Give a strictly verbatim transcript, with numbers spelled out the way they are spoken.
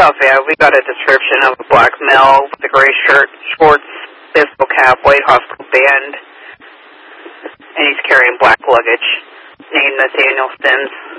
South Ave, we got a description of a black male with a gray shirt, shorts, baseball cap, white hospital band, and he's carrying black luggage. Name Nathaniel Sims.